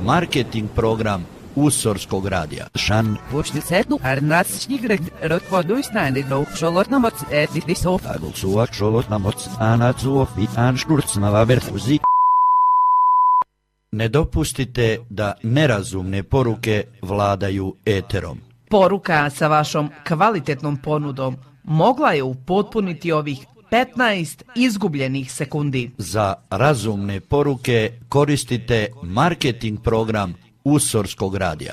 marketing program Usorskog radija. Shan. Vuxnisetu arnasnigre rotvoduisnani no xolotnamots etliso. Agulsua xolotnamots anatsuo pitan šturcnava verfuzi. Ne dopustite da nerazumne poruke vladaju eterom. Poruka sa vašom kvalitetnom ponudom mogla je upotpuniti ovih 15 izgubljenih sekundi. Za razumne poruke koristite marketing program Usorskog radija.